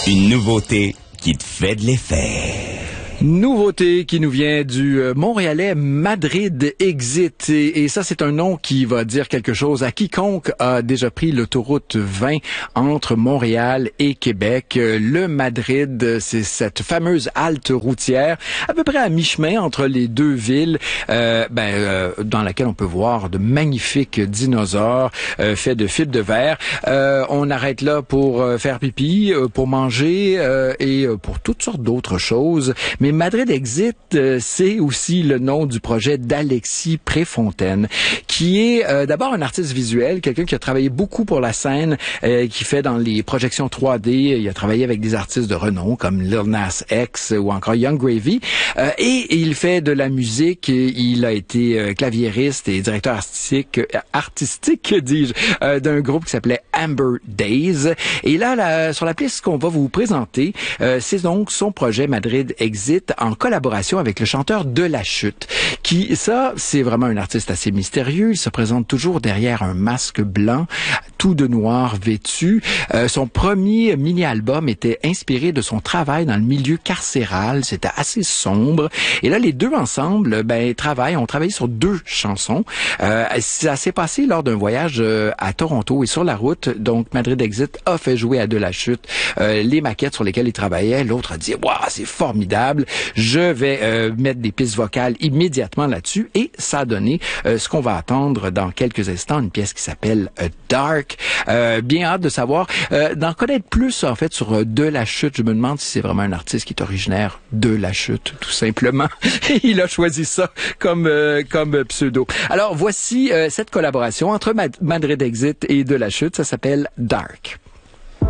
Une nouveauté qui te fait de l'effet. Nouveauté qui nous vient du Montréalais Madrid Exit. Et ça, c'est un nom qui va dire quelque chose à quiconque a déjà pris l'autoroute 20 entre Montréal et Québec. Le Madrid, c'est cette fameuse halte routière, à peu près à mi-chemin entre les deux villes, dans laquelle on peut voir de magnifiques dinosaures faits de fibres de verre. On arrête là pour faire pipi, pour manger et pour toutes sortes d'autres choses. Mais Madrid Exit, c'est aussi le nom du projet d'Alexis Préfontaine, qui est d'abord un artiste visuel, quelqu'un qui a travaillé beaucoup pour la scène, qui fait dans les projections 3D. Il a travaillé avec des artistes de renom comme Lil Nas X ou encore Young Gravy. Et il fait de la musique. Il a été claviériste et directeur artistique, dis-je, d'un groupe qui s'appelait Amber Days. Et là, sur la piste qu'on va vous présenter, c'est donc son projet Madrid Exit en collaboration avec le chanteur De La Chute, qui, ça, c'est vraiment un artiste assez mystérieux. Il se présente toujours derrière un masque blanc, tout de noir vêtu. Son premier mini-album était inspiré de son travail dans le milieu carcéral. C'était assez sombre. Et là, les deux ensemble, ont travaillé sur deux chansons. Ça s'est passé lors d'un voyage à Toronto et sur la route. Donc, Madrid Exit a fait jouer à De La Chute les maquettes sur lesquelles il travaillait. L'autre a dit, waouh, c'est formidable. Je vais mettre des pistes vocales immédiatement là-dessus. Et ça a donné ce qu'on va attendre dans quelques instants, une pièce qui s'appelle Dark. Bien hâte de savoir, d'en connaître plus en fait sur De La Chute. Je me demande si c'est vraiment un artiste qui est originaire de La Chute, tout simplement. Il a choisi ça comme pseudo. Alors voici cette collaboration entre Madrid Exit et De La Chute. Ça s'appelle Dark.